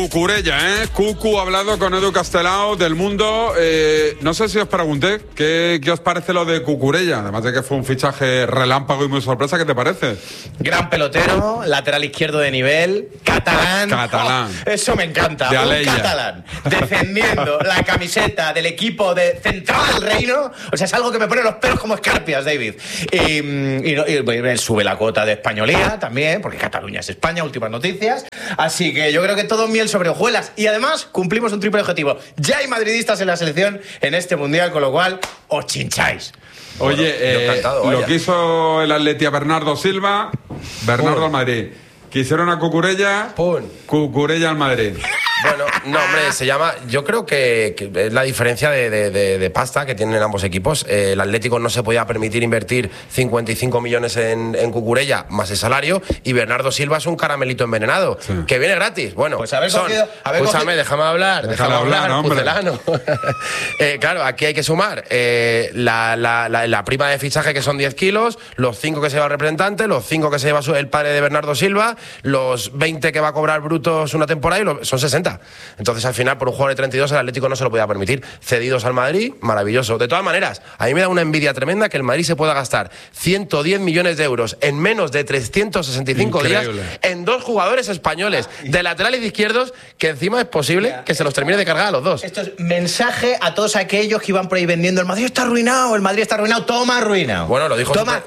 Cucurella, Cucu ha hablado con Edu Castelao del Mundo. No sé si os pregunté qué os parece lo de Cucurella, además de que fue un fichaje relámpago y muy sorpresa. ¿Qué te parece? Gran pelotero, lateral izquierdo de nivel, catalán. Eso me encanta. De un catalán defendiendo la camiseta del equipo de Central del Reino. O sea, es algo que me pone los pelos como escarpias, David. Y él sube la cuota de españolía también, porque Cataluña es España, últimas noticias. Así que yo creo que todo miel sobre hojuelas. Y además cumplimos un triple objetivo. Ya hay madridistas en la selección en este mundial, con lo cual os chincháis. Oye, lo que hizo el Atleti a Bernardo Silva, Bernardo al Madrid. Quisieron a Cucurella, Cucurella al Madrid. Bueno, no, hombre, se llama... Yo creo que es la diferencia de pasta que tienen ambos equipos. El Atlético no se podía permitir invertir 55 millones en Cucurella más el salario, y Bernardo Silva es un caramelito envenenado, que viene gratis. Bueno, pues escúchame, déjame hablar, hombre. Claro, aquí hay que sumar la prima de fichaje, que son 10 kilos, los 5 que se lleva el representante, los 5 que se lleva el padre de Bernardo Silva, los 20 que va a cobrar brutos una temporada, y son 60. Entonces, al final, por un jugador de 32, el Atlético no se lo podía permitir. Cedidos al Madrid, maravilloso. De todas maneras, a mí me da una envidia tremenda que el Madrid se pueda gastar 110 millones de euros en menos de 365 días en dos jugadores españoles de laterales izquierdos, que encima es posible que se los termine de cargar a los dos. Esto es mensaje a todos aquellos que iban por ahí vendiendo: el Madrid está arruinado, toma arruinado. Bueno, lo dijo... Toma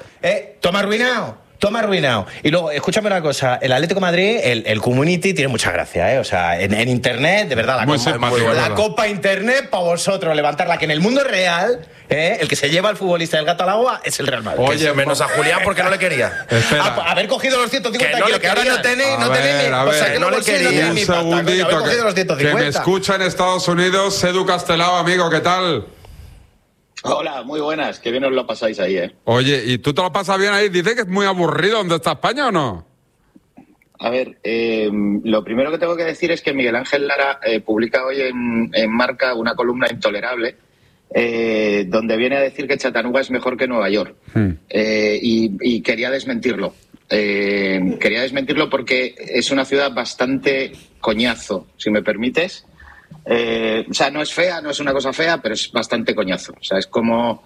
arruinado. Y luego, escúchame una cosa, el Atlético de Madrid, el community tiene mucha gracia, O sea, en internet, de verdad, la copa internet para vosotros levantarla, que en el mundo real, el que se lleva al futbolista del gato al agua es el Real Madrid. Oye, menos a Julián, porque no le quería. Haber cogido los 150 kilos, que ahora no tenéis, que no le quería. Un segundito, que me escucha en Estados Unidos, Edu Castelao, amigo, ¿qué tal? Hola, muy buenas, que bien os lo pasáis ahí, Oye, ¿y tú te lo pasas bien ahí? ¿Dices que es muy aburrido donde está España o no? A ver, lo primero que tengo que decir es que Miguel Ángel Lara publica hoy en Marca una columna intolerable, donde viene a decir que Chattanooga es mejor que Nueva York. Y quería desmentirlo. Quería desmentirlo porque es una ciudad bastante coñazo, si me permites. O sea, no es fea, no es una cosa fea, pero es bastante coñazo. O sea, es como...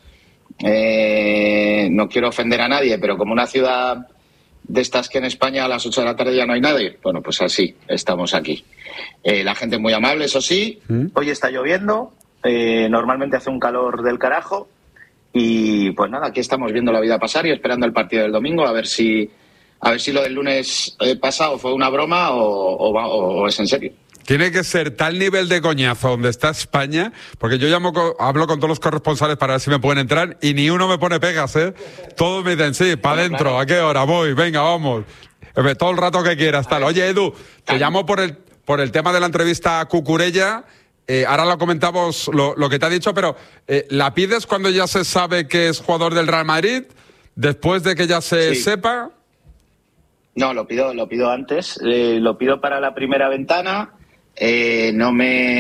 no quiero ofender a nadie, pero como una ciudad de estas que en España a las 8 de la tarde ya no hay nadie. Bueno, pues así estamos aquí. La gente es muy amable, eso sí. Hoy está lloviendo. Normalmente hace un calor del carajo. Y pues nada, aquí estamos viendo la vida pasar y esperando el partido del domingo, a ver si lo del lunes pasado fue una broma o es en serio. Tiene que ser tal nivel de coñazo donde está España, porque yo hablo con todos los corresponsales para ver si me pueden entrar y ni uno me pone pegas, Todos me dicen, sí, para adentro, claro. ¿A qué hora voy? Venga, vamos. Todo el rato que quieras, tal. Oye, Edu, te llamo por el tema de la entrevista a Cucurella. Ahora lo comentamos, lo que te ha dicho, pero ¿la pides cuando ya se sabe que es jugador del Real Madrid? ¿Después de que ya se sepa? No, lo pido antes. Lo pido para la primera ventana. No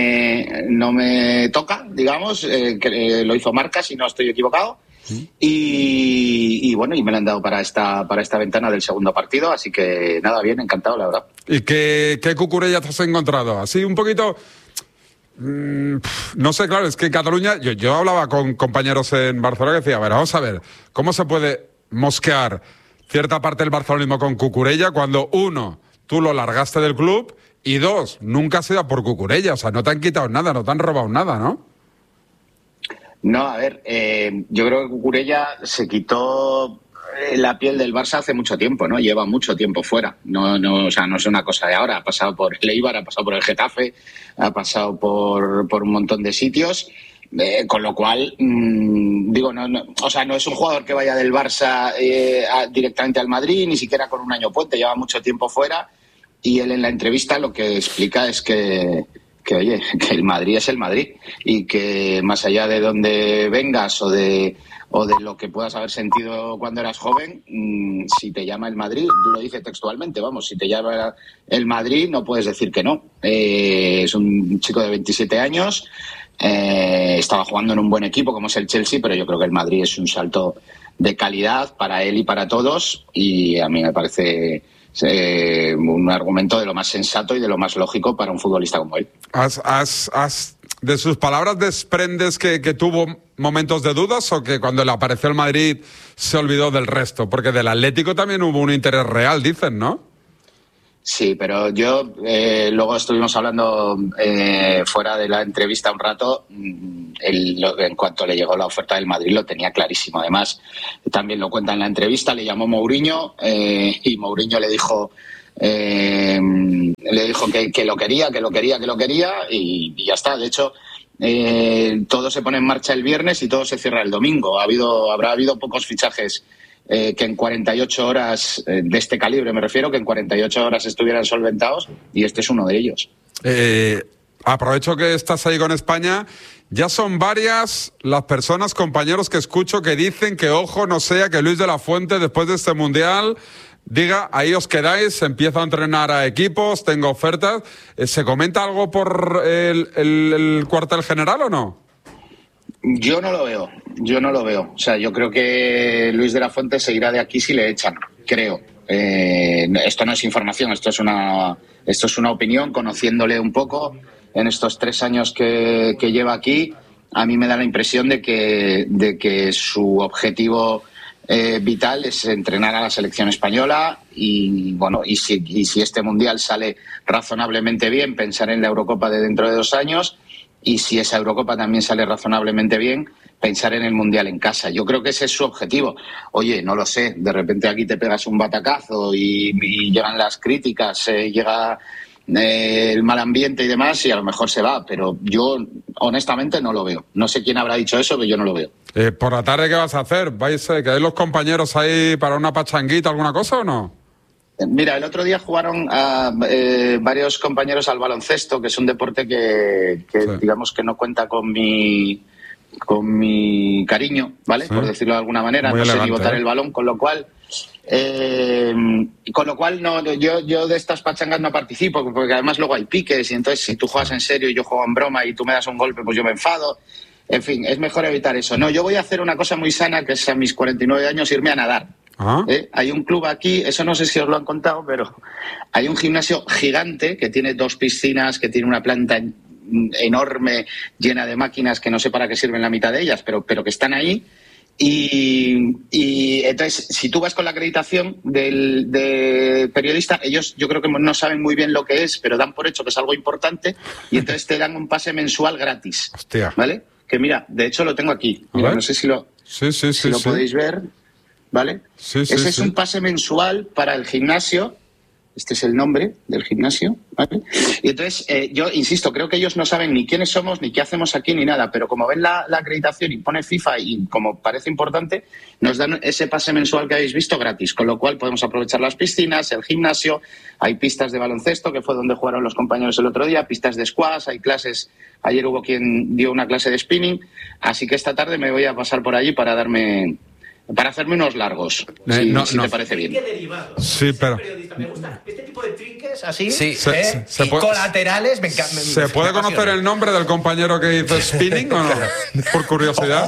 me toca, digamos, lo hizo Marca, si no estoy equivocado, y bueno, y me lo han dado para esta ventana del segundo partido, así que nada, bien, encantado, la verdad. ¿Y qué Cucurella te has encontrado? Así un poquito... no sé, claro, es que en Cataluña, yo hablaba con compañeros en Barcelona que decía, a ver, vamos a ver, ¿cómo se puede mosquear cierta parte del barcelonismo con Cucurella cuando, uno, tú lo largaste del club, y dos, nunca has ido por Cucurella? O sea, no te han quitado nada, no te han robado nada, ¿no? No, a ver, yo creo que Cucurella se quitó la piel del Barça hace mucho tiempo, ¿no? Lleva mucho tiempo fuera. O sea, no es una cosa de ahora. Ha pasado por el Eibar, ha pasado por el Getafe, ha pasado por un montón de sitios. Con lo cual, digo, o sea, no es un jugador que vaya del Barça directamente al Madrid, ni siquiera con un año puente. Lleva mucho tiempo fuera. Y él en la entrevista lo que explica es que oye, que el Madrid es el Madrid y que más allá de donde vengas o de lo que puedas haber sentido cuando eras joven, si te llama el Madrid, lo dice textualmente, vamos, si te llama el Madrid no puedes decir que no. Es un chico de 27 años, estaba jugando en un buen equipo como es el Chelsea, pero yo creo que el Madrid es un salto de calidad para él y para todos, y a mí me parece un argumento de lo más sensato y de lo más lógico para un futbolista como él. ¿De sus palabras desprendes que tuvo momentos de dudas o que cuando le apareció el Madrid se olvidó del resto? Porque del Atlético también hubo un interés real, dicen, ¿no? Sí, pero yo luego estuvimos hablando fuera de la entrevista un rato. En cuanto le llegó la oferta del Madrid lo tenía clarísimo. Además, también lo cuenta en la entrevista, le llamó Mourinho y Mourinho le dijo que lo quería y ya está. De hecho, todo se pone en marcha el viernes y todo se cierra el domingo. Habrá habido pocos fichajes que en 48 horas, de este calibre me refiero, que en 48 horas estuvieran solventados, y este es uno de ellos. Aprovecho que estás ahí con España. Ya son varias las personas, compañeros, que escucho que dicen que, ojo, no sea que Luis de la Fuente, después de este Mundial, diga, ahí os quedáis, empiezo a entrenar a equipos, tengo ofertas. ¿Se comenta algo por el cuartel general o no? Yo no lo veo. O sea, yo creo que Luis de la Fuente se irá de aquí si le echan, creo. Esto no es información, esto es una opinión, conociéndole un poco en estos 3 años que lleva aquí. A mí me da la impresión de que su objetivo vital es entrenar a la selección española y bueno, y si este Mundial sale razonablemente bien, pensar en la Eurocopa de dentro de 2 años, y si esa Eurocopa también sale razonablemente bien, pensar en el Mundial en casa. Yo creo que ese es su objetivo. Oye, no lo sé, de repente aquí te pegas un batacazo y llegan las críticas, llega el mal ambiente y demás, y a lo mejor se va, pero yo honestamente no lo veo. No sé quién habrá dicho eso, pero yo no lo veo. ¿Por la tarde qué vas a hacer? ¿Quedáis los compañeros ahí para una pachanguita, alguna cosa o no? Mira, el otro día jugaron varios compañeros al baloncesto, que es un deporte que sí, digamos que no cuenta con mi cariño, ¿vale? Sí. Por decirlo de alguna manera. Muy no elegante, sé ni botar el balón, con lo cual no, yo de estas pachangas no participo, porque además luego hay piques, y entonces si tú juegas en serio y yo juego en broma y tú me das un golpe, pues yo me enfado. En fin, es mejor evitar eso. No, yo voy a hacer una cosa muy sana, que es a mis 49 años irme a nadar. Hay un club aquí, eso no sé si os lo han contado, pero hay un gimnasio gigante que tiene 2 piscinas, que tiene una planta enorme, llena de máquinas que no sé para qué sirven la mitad de ellas, pero que están ahí. Y entonces, si tú vas con la acreditación de periodista, ellos yo creo que no saben muy bien lo que es, pero dan por hecho que es algo importante, y entonces te dan un pase mensual gratis. Hostia. ¿Vale? Que mira, de hecho lo tengo aquí. Mira, no sé si lo podéis ver. ¿Vale? Ese es un pase mensual para el gimnasio. Este es el nombre del gimnasio, ¿vale? Y entonces, yo insisto, creo que ellos no saben ni quiénes somos, ni qué hacemos aquí, ni nada, pero como ven la acreditación y pone FIFA y como parece importante, nos dan ese pase mensual que habéis visto gratis, con lo cual podemos aprovechar las piscinas, el gimnasio, hay pistas de baloncesto, que fue donde jugaron los compañeros el otro día, pistas de squash, hay clases, ayer hubo quien dio una clase de spinning, así que esta tarde me voy a pasar por allí para hacerme unos largos, si te parece bien. Sí, pero... Me gusta este tipo de trinques así, sí, y colaterales. ¿Se puede conocer el nombre del compañero que hizo spinning o no? Por curiosidad.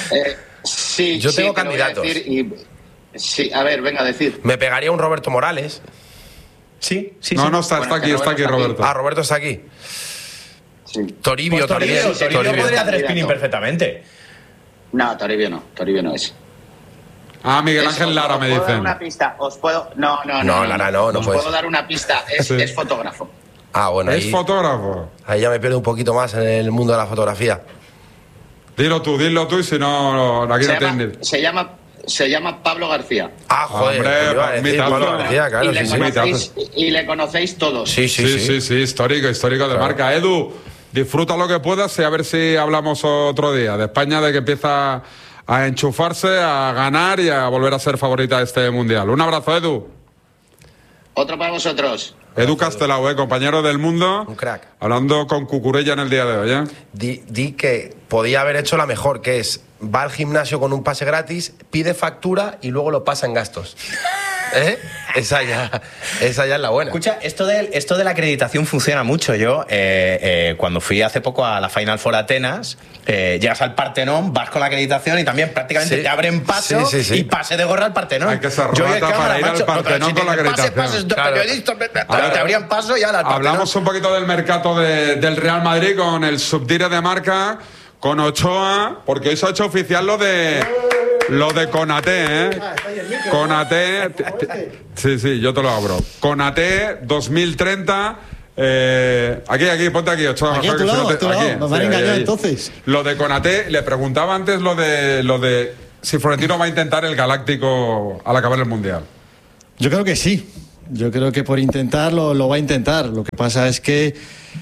Sí, yo tengo candidatos. Sí, a ver, venga, decir. Me pegaría un Roberto Morales. Sí. No, está aquí Roberto. Ah, Roberto está aquí. Sí. Toribio Toribio podría hacer spinning perfectamente. No, Toribio no es. Miguel Ángel Lara me dicen. ¿Os puedo dar una pista? No, Lara no puedes. Puedo dar una pista, es fotógrafo. Bueno, es fotógrafo. Ahí ya me pierdo un poquito más en el mundo de la fotografía. Dilo tú y si no, aquí no tienes. Se llama Pablo García. Joder, Pablo García, claro. Y le conocéis todos. Sí, histórico de marca. Edu, disfruta lo que puedas y a ver si hablamos otro día de España, de que empieza a enchufarse, a ganar y a volver a ser favorita de este Mundial. Un abrazo, Edu. Otro para vosotros. Edu Castelao, compañero del mundo. Un crack. Hablando con Cucurella en el día de hoy, ¿eh? Di que podía haber hecho la mejor, que es va al gimnasio con un pase gratis, pide factura y luego lo pasa en gastos. Esa ya es la buena. Escucha, esto de la acreditación funciona mucho. Yo, cuando fui hace poco a la Final Four Atenas, llegas al Partenón, vas con la acreditación y también prácticamente te abren paso y pase de gorra al Partenón. Hay que ser rata para ir al Partenón con la acreditación. Te abrían paso y ahora al Partenón. Hablamos un poquito del mercado del Real Madrid con el subdire de marca, con Ochoa, porque hoy se ha hecho oficial lo de Konaté, ¿eh? Konaté, sí, yo te lo abro. Konaté 2030. Aquí, ponte aquí, Ochoa. Aquí a tu lado, nos van a engañar entonces. Lo de Konaté, le preguntaba antes lo de si Florentino va a intentar el Galáctico al acabar el Mundial. Yo creo que sí. Yo creo que por intentarlo lo va a intentar. Lo que pasa es que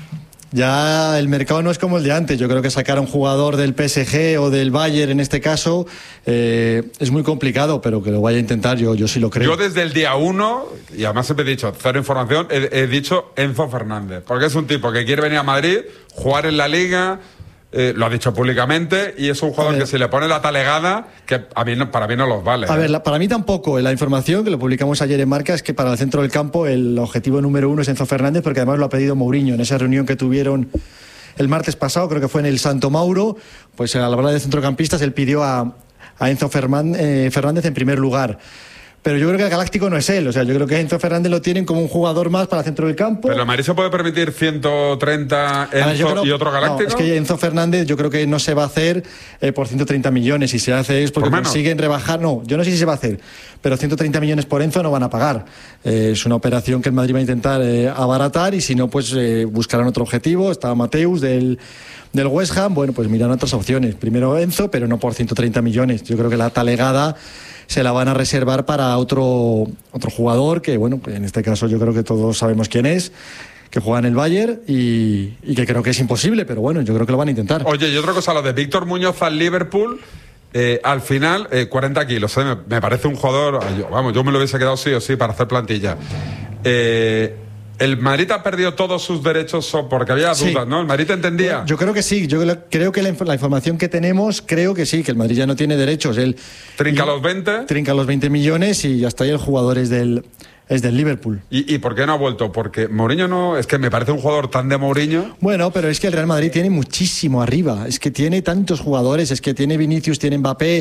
ya el mercado no es como el de antes. Yo creo que sacar a un jugador del PSG o del Bayern en este caso es muy complicado, pero que lo vaya a intentar yo sí lo creo. Yo desde el día 1, y además siempre he dicho, cero información, he dicho Enzo Fernández, porque es un tipo que quiere venir a Madrid, jugar en la Liga, lo ha dicho públicamente, y es un jugador que si le pone la talegada, que para mí no los vale. A ver, para mí tampoco. La información que lo publicamos ayer en Marca es que para el centro del campo el objetivo número 1 es Enzo Fernández, porque además lo ha pedido Mourinho en esa reunión que tuvieron el martes pasado, creo que fue en el Santo Mauro. Pues al hablar de centrocampistas él pidió a Enzo Fernández en primer lugar. Pero yo creo que el Galáctico no es él. O sea, yo creo que Enzo Fernández lo tienen como un jugador más para el centro del campo. ¿Pero el Madrid se puede permitir 130 Enzo y otro Galáctico? No, es que Enzo Fernández yo creo que no se va a hacer por 130 millones. Si se hace es porque consiguen rebajar. No, yo no sé si se va a hacer. Pero 130 millones por Enzo no van a pagar. Es una operación que el Madrid va a intentar abaratar y si no, pues buscarán otro objetivo. Está Mateus del West Ham. Bueno, pues miran otras opciones. Primero Enzo, pero no por 130 millones. Yo creo que la talegada se la van a reservar para otro jugador que, bueno, en este caso yo creo que todos sabemos quién es, que juega en el Bayern y que creo que es imposible, pero bueno, yo creo que lo van a intentar. Oye, y otra cosa, lo de Víctor Muñoz al Liverpool, al final, 40 kilos, me parece un jugador, yo me lo hubiese quedado sí o sí para hacer plantilla. ¿El Madrid ha perdido todos sus derechos porque había dudas, no? ¿El Madrid entendía? Yo creo que sí. Yo creo que la información que tenemos, creo que sí, que el Madrid ya no tiene derechos. Él ¿Trinca los 20? Trinca los 20 millones y hasta ahí el jugador es del Liverpool. ¿Y por qué no ha vuelto? Porque Mourinho no... Es que me parece un jugador tan de Mourinho. Bueno, pero es que el Real Madrid tiene muchísimo arriba. Es que tiene tantos jugadores. Es que tiene Vinicius, tiene Mbappé,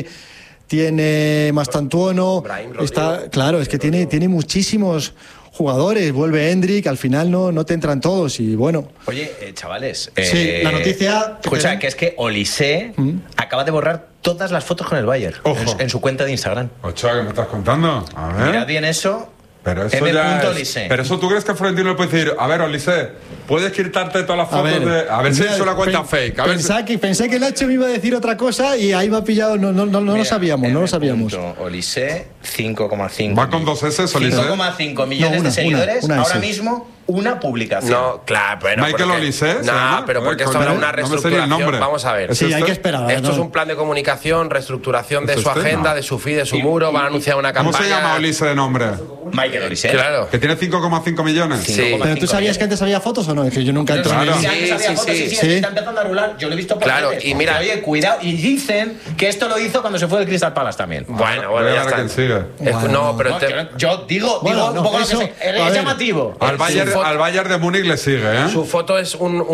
tiene Mastantuono. Claro, es que tiene muchísimos jugadores, vuelve Hendrik, al final no te entran todos y bueno. Oye, chavales. Sí, la noticia. Escucha, que es que Olise acaba de borrar todas las fotos con el Bayern en su cuenta de Instagram. Ochoa, ¿qué me estás contando? A ver. Mira bien eso. Pero eso pero eso tú crees que Florentino le puede decir, a ver, Olise, puedes quitarte todas las fotos a ver si es una cuenta fake. Pensé que Nacho me iba a decir otra cosa y ahí me ha pillado, no lo sabíamos. Olise, 5,5. Va con 2 S, Olise. 5,5 millones de seguidores. Ahora mismo, una publicación. No, claro, pero Michael Olise. No, pero porque esto era una reestructuración. Vamos a ver. Sí, hay que esperar. Esto es un plan de comunicación, reestructuración de su agenda, de su feed, de su muro. Van a anunciar una campaña. ¿Cómo se llama Olise de nombre? Michael Olise. Claro. Que tiene 5,5 millones. Sí. ¿Pero tú sabías que antes había fotos o no? Es que yo nunca he entrado. Sí. Está empezando a rular. Yo lo he visto por Claro, y mira. Oye, cuidado. Y dicen que esto lo hizo cuando se fue del Crystal Palace también. Bueno, ya está. No, pero yo digo un poco lo que sé. Es llamativo. Al Bayern de Múnich le sigue, ¿eh? Su foto es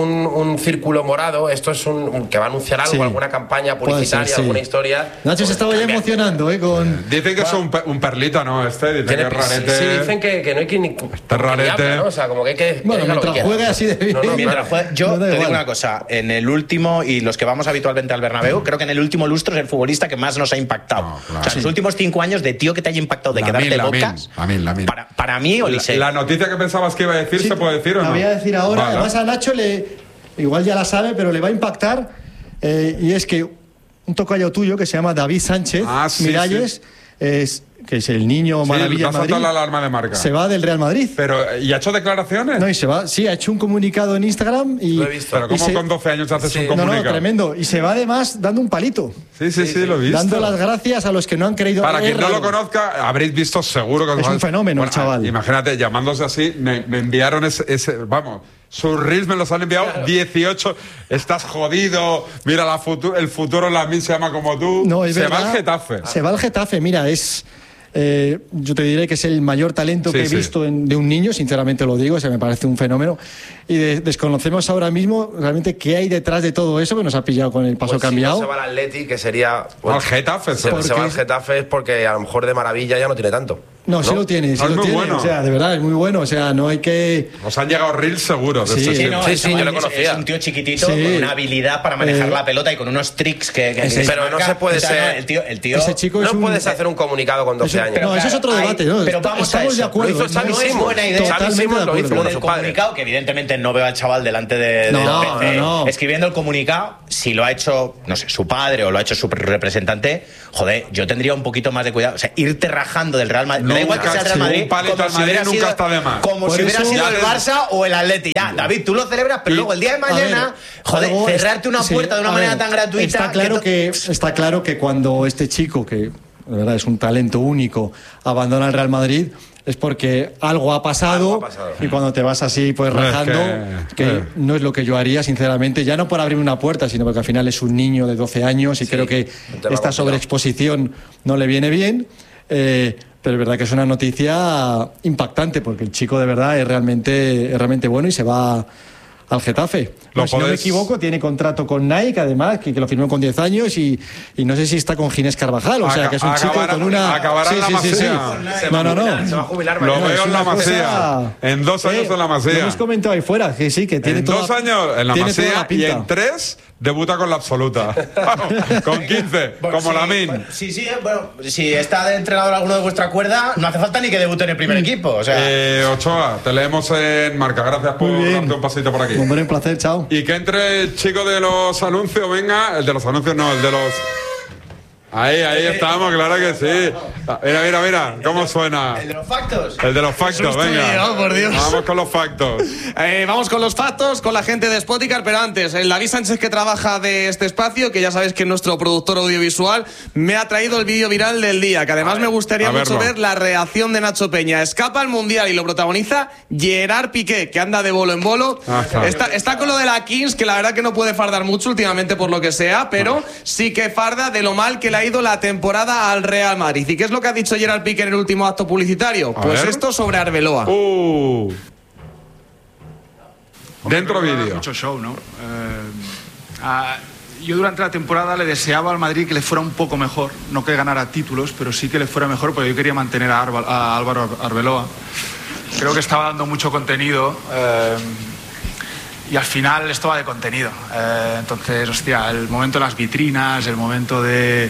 un círculo morado. Esto es que va a anunciar algo, alguna campaña publicitaria, alguna historia. Nacho se estaba ya emocionando, con... Dicen que es un perlita, ¿no? Dicen que es rarete. Sí, dicen que no hay que ni... Está rarete. ¿no? O sea, como que hay que... Bueno, mientras juegue así de bien. Mientras juegue, yo te digo una cosa. En el último, y los que vamos habitualmente al Bernabéu, creo que en el último lustro es el futbolista que más nos ha impactado. Claro. O sea, los últimos 5 años de tío que te haya impactado, de quedarte bocas. Para mí, Olise. La noticia que pensabas que iba a decir, ¿se puede decir o no? La voy a decir ahora. Vale. Además a Nacho igual ya la sabe, pero le va a impactar. Y es que un tocayo tuyo que se llama David Sánchez Miralles, que es el niño maravilla de Madrid, la alarma de marca. Se va del Real Madrid. Pero, ¿y ha hecho declaraciones? No, y se va. Sí, ha hecho un comunicado en Instagram y... Lo he visto. Pero ¿cómo con 12 años haces un comunicado? No, tremendo. Y se va además dando un palito. Sí, lo he visto. Dando las gracias a los que no han creído. Para quien no lo conozca, habréis visto seguro que... Es un fenómeno, el chaval. Imagínate, llamándose así, me enviaron ese vamos... Sus reels me los han enviado 18. Estás jodido. Mira, el futuro en la mil se llama como tú. No, es se verdad. Va al Getafe. Se va al Getafe. Mira, es yo te diré que es el mayor talento que he visto de un niño, sinceramente lo digo, o sea, me parece un fenómeno. Y desconocemos ahora mismo realmente qué hay detrás de todo eso, que nos ha pillado con el paso cambiado. Si no se va al Atleti, que sería... Al Getafe. Se va al Getafe es porque a lo mejor de maravilla ya no tiene tanto. No, sí lo tiene, sí lo tiene. Bueno. O sea, de verdad, es muy bueno. O sea, no hay que... Nos han llegado reels seguros. Sí, yo lo conocía. Es un tío chiquitito con una habilidad para manejar la pelota y con unos tricks que pero no se puede ser... El tío ese chico no puedes hacer un comunicado con 12 años. No, eso es otro debate, ¿no? Pero vamos estamos de acuerdo. Lo hizo Xavi Simons. Buena idea. Xavi Simons lo hizo con el comunicado, que evidentemente no veo al chaval delante del PC escribiendo el comunicado. Si lo ha hecho, no sé, su padre o lo ha hecho su representante, joder, yo tendría un poquito más de cuidado. O sea, irte rajando del Real Madrid. Me da igual que sea el Real Madrid. Un palito al Madrid nunca está de más. Como si hubiera sido el Barça o el Atleti. Ya, David, tú lo celebras, pero luego el día de mañana, joder, cerrarte una puerta de una manera tan gratuita. Está claro que cuando este chico, que de verdad es un talento único, abandona el Real Madrid, es porque algo ha pasado. Y cuando te vas así pues rajando, que no es lo que yo haría, sinceramente, ya no por abrirme una puerta, sino porque al final es un niño de 12 años y creo que esta sobreexposición no le viene bien. Pero es verdad que es una noticia impactante, porque el chico de verdad es realmente bueno y se va al Getafe. Si no me equivoco, tiene contrato con Nike, además, que lo firmó con 10 años y no sé si está con Ginés Carvajal, o sea, que es un chico con una... Acabará en la Masía. No. Se va a jubilar. Lo veo en la Masía. En 2 años en la Masía. Lo hemos comentado ahí fuera, que sí, que tiene en 2 años en la Masía y en 3 debuta con la absoluta. Con 15, como Lamine. Si está de entrenador alguno de vuestra cuerda, no hace falta ni que debute en el primer equipo. O sea. Ochoa, te leemos en Marca. Gracias por darte un pasito por aquí. Un placer, chao. Y que entre el chico de los anuncios, venga. El de los anuncios no, el de los... Ahí estamos, claro que sí. Mira, cómo suena. ¿El de los factos? El de los factos, venga. Por Dios. Vamos con los factos. Vamos con los factos, con la gente de Spoticar, pero antes, el David Sánchez, que trabaja de este espacio, que ya sabéis que es nuestro productor audiovisual, me ha traído el vídeo viral del día, que además me gustaría mucho ver la reacción de Nacho Peña. Escapa al Mundial y lo protagoniza Gerard Piqué, que anda de bolo en bolo. Está con lo de la Kings, que la verdad que no puede fardar mucho últimamente por lo que sea, pero sí que farda de lo mal que le ha ido la temporada al Real Madrid. ¿Y qué es lo que ha dicho Gerard Piqué en el último acto publicitario? Pues esto sobre Arbeloa. Dentro vídeo. Mucho show, ¿no? Yo durante la temporada le deseaba al Madrid que le fuera un poco mejor, no que ganara títulos, pero sí que le fuera mejor, porque yo quería mantener a Álvaro Arbeloa. Creo que estaba dando mucho contenido y al final esto va de contenido. Entonces, hostia, el momento de las vitrinas, el momento de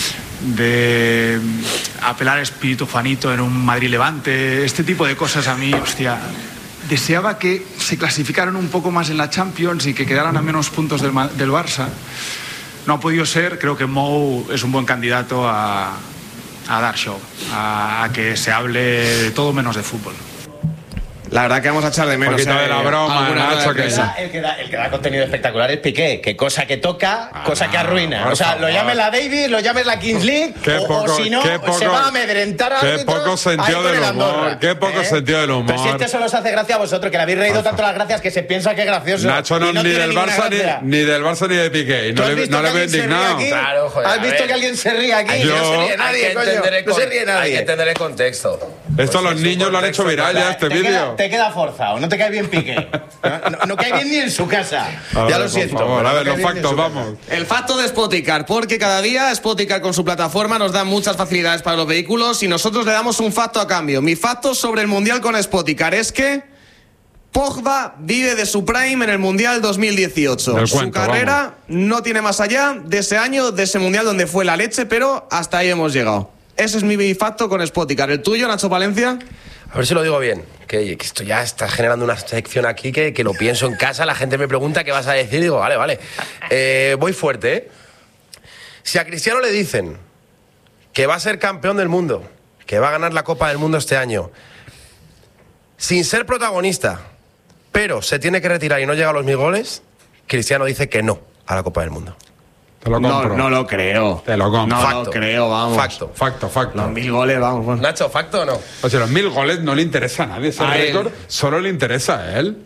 apelar espíritu Juanito en un Madrid-Levante, este tipo de cosas a mí, hostia, deseaba que se clasificaran un poco más en la Champions y que quedaran a menos puntos del Barça. No ha podido ser. Creo que Mou es un buen candidato a dar show, a que se hable de todo menos de fútbol. La verdad que vamos a echar de menos. Un poquito de la broma, Nacho, que el que da contenido espectacular es Piqué, que cosa que toca, cosa que arruina. O sea, lo llames la Davis, lo llames la Kings League, o si no, se va a amedrentar a Qué poco sentido del humor. Qué poco sentido del humor. Pero si este solo os hace gracia a vosotros, que le habéis reído tanto las gracias que se piensa que es gracioso. Nacho no ni del Barça ni de Piqué. No le veo indignado. Claro, joder. ¿Has visto que alguien se ríe aquí? No se ríe nadie, coño. No se ríe nadie. Hay que entender el contexto. Esto los niños lo han hecho viral ya, este vídeo. Te queda forzado, no te cae bien Piqué. No cae bien ni en su casa. Ya lo siento. Por favor, a ver, los factos, vamos. El facto de Spoticar, porque cada día Spoticar con su plataforma nos da muchas facilidades para los vehículos y nosotros le damos un facto a cambio. Mi facto sobre el Mundial con Spoticar es que Pogba vive de su prime en el Mundial 2018. Su carrera no tiene más allá de ese año, de ese Mundial donde fue la leche, pero hasta ahí hemos llegado. Ese es mi facto con Spoticar. ¿El tuyo, Nacho Palencia? A ver si lo digo bien. Que esto ya está generando una sección aquí que lo pienso en casa. La gente me pregunta qué vas a decir. Digo, vale. Voy fuerte, ¿eh? Si a Cristiano le dicen que va a ser campeón del mundo, que va a ganar la Copa del Mundo este año, sin ser protagonista, pero se tiene que retirar y no llega a los 1000 goles, Cristiano dice que no a la Copa del Mundo. Te lo compro. No lo creo. Te lo compro. No facto. lo creo, vamos. Facto. Los 1000 goles, vamos. Bueno. Nacho, ¿facto o no? O sea, los 1000 goles no le interesa a nadie. Ese récord solo le interesa a él.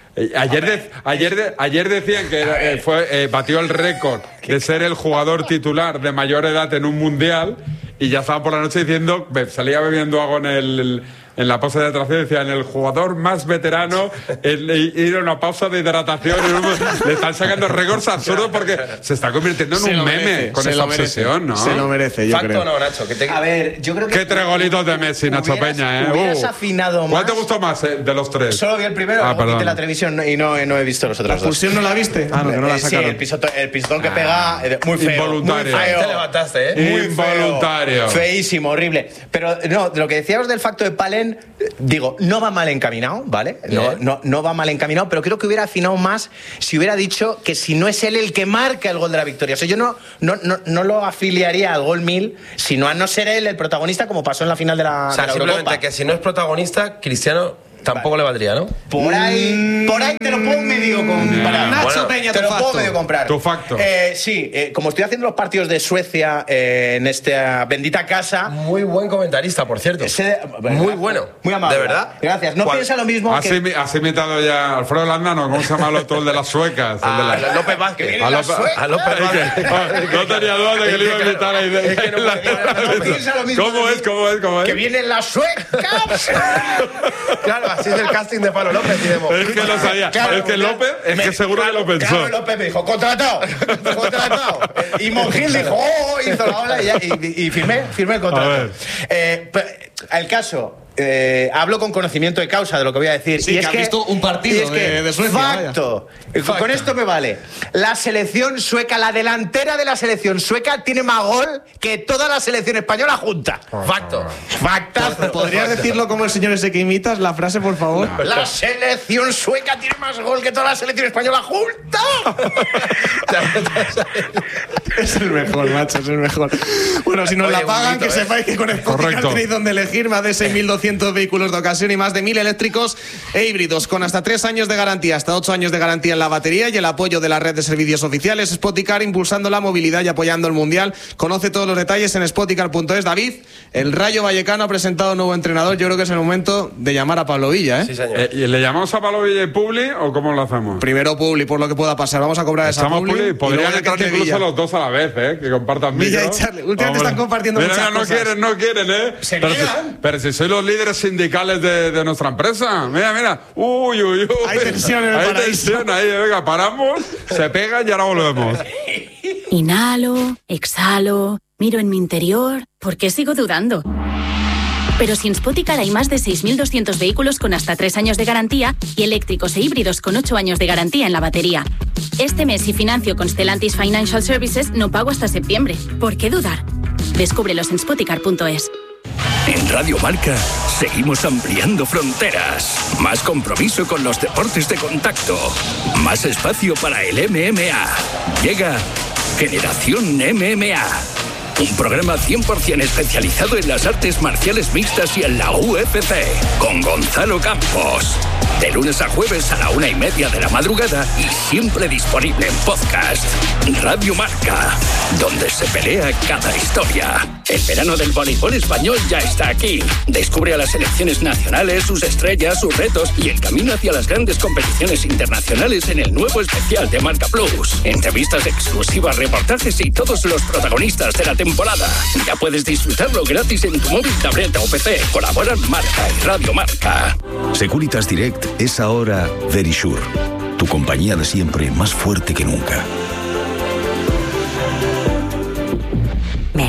Ayer decían que batió el récord de ser el jugador titular de mayor edad en un mundial y ya estaba por la noche diciendo, salía bebiendo agua en la pausa de hidratación, decía, en el jugador más veterano, ir a una pausa de hidratación, le están sacando récords absurdos porque se está convirtiendo en un meme con esa obsesión, ¿no? Se lo merece, yo creo. ¿Facto o no, Nacho? A ver, yo creo que... Qué 3 golitos de Messi, Nacho Peña, ¿eh? Hubieras afinado más... ¿Cuál te gustó más de los 3? Solo vi el primero, luego quité la televisión y no he visto los otros dos. ¿La fusión no la viste? Ah, no, que no la sacaron. Sí, el pistón que pega, muy feo. Involuntario. Muy feo. Te levantaste, ¿eh? Muy involuntario. Feísimo, horrible. Pero no, de lo que decíamos del facto de Palen, digo, no va mal encaminado, ¿vale? No va mal encaminado, pero creo que hubiera afinado más si hubiera dicho que si no es él el que marca el gol de la victoria. O sea, yo no lo afiliaría al gol 1000, sino a no ser él el protagonista, como pasó en la final de la simplemente Eurocopa. Que si no es protagonista, Cristiano tampoco le valdría, ¿no? Por ahí te lo puedo medio comprar. Nacho Peña, te lo puedo medio comprar. Tu facto. Sí, como estoy haciendo los partidos de Suecia en esta bendita casa. Muy buen comentarista, por cierto. Muy bueno. Muy amable. De verdad. Gracias. No piensa lo mismo que... Has imitado ya a Alfredo Landano, ¿cómo se llama el otro, el de las suecas? A López Vázquez. A López Vázquez. No tenía duda de que le iba a imitar ahí. No piensa lo mismo. ¿Cómo es? Que vienen las suecas. Claro, así es el casting de Pablo López. Es que lo sabía. Claro, es que López, que seguro que lo pensó. Claro, López me dijo, contratado. Y Monjil dijo, hizo la ola y firmé el contrato. El caso... hablo con conocimiento de causa de lo que voy a decir. Sí, y es que has visto un partido de Suecia. Facto. Con esto me vale. La selección sueca, la delantera de la selección sueca tiene más gol que toda la selección española junta. Facto. Factazo. ¿Podrías decirlo como el señor ese que imitas, la frase, por favor? La selección sueca tiene más gol que toda la selección española junta. Es el mejor, macho, es el mejor. Bueno, si nos la pagan, que sepáis que con Spoticar tenéis donde elegir más de 6.200 vehículos de ocasión y más de 1.000 eléctricos e híbridos, con hasta 3 años de garantía, hasta 8 años de garantía en la batería y el apoyo de la red de servicios oficiales. Spoticar, impulsando la movilidad y apoyando el Mundial. Conoce todos los detalles en spoticar.es. David, el Rayo Vallecano ha presentado un nuevo entrenador. Yo creo que es el momento de llamar a Pablo Villa, ¿eh? Sí, señor. ¿Y le llamamos a Pablo Villa y Publi o cómo lo hacemos? Primero Publi, por lo que pueda pasar. Vamos a cobrar esa Publi. Podrían entrar incluso los dos a la vez, ¿eh? Que compartan Villa y Charlie. Últimamente están compartiendo muchas cosas. No quieren, ¿eh? Pero si sois los líderes sindicales de nuestra empresa. Mira. Uy. Hay tensión en el paraíso. Hay tensión ahí, venga, paramos, se pegan y ahora volvemos. Inhalo, exhalo, miro en mi interior. ¿Por qué sigo dudando? Pero si en Spoticar hay más de 6.200 vehículos con hasta 3 años de garantía y eléctricos e híbridos con 8 años de garantía en la batería. Este mes, si financio con Stellantis Financial Services, no pago hasta septiembre. ¿Por qué dudar? Descúbrelos en spoticar.es. En Radio Marca seguimos ampliando fronteras. Más compromiso con los deportes de contacto. Más espacio para el MMA. Llega Generación MMA. Un programa 100% especializado en las artes marciales mixtas y en la UFC. Con Gonzalo Campos. De lunes a jueves a la 1:30 de la madrugada y siempre disponible en podcast. Radio Marca, donde se pelea cada historia. El verano del voleibol español ya está aquí. Descubre a las selecciones nacionales, sus estrellas, sus retos y el camino hacia las grandes competiciones internacionales en el nuevo especial de Marca Plus. Entrevistas exclusivas, reportajes y todos los protagonistas de la temporada. Ya puedes disfrutarlo gratis en tu móvil, tableta o PC. Colaboran Marca y Radio Marca. Securitas Direct es ahora Verisure, tu compañía de siempre más fuerte que nunca.